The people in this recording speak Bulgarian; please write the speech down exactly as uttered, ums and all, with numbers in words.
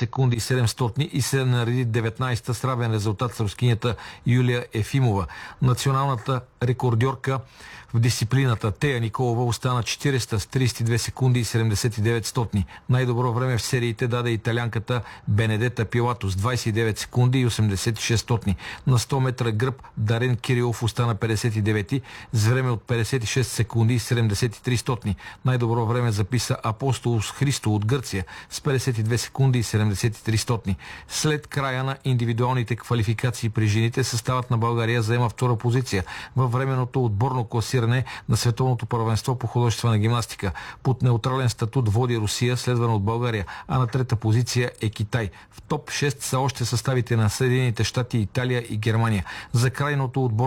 секунди и седемстотни и се нареди деветнайсета с равен резултат с рускинята Юлия Ефимова. Националната рекордьорка в дисциплината Тея Николова остана четиридесета с тридесет и две секунди и седемдесет и девет стотни. Най-добро време в сериите даде италянката Бенедета Пилато с двайсет и девет секунди и осемдесет и шест стотни. На сто метра гръб Дарен Кирилов остана петдесет и девети с време от петдесет и шест секунди и седемдесет и три стотни. Най-добро време записа Апостолос Христо от Гърция с петдесет и две секунди и седемдесет и три стотни. След края на индивидуалните квалификации при жените, съставът на България заема втора позиция във временното отборно класиране на Световното първенство по художествена гимнастика. Под неутрален статут води Русия, следвана от България, а на трета позиция е Китай. В топ шест са още съставите на Съединените щати, Италия и Германия. За крайното отборно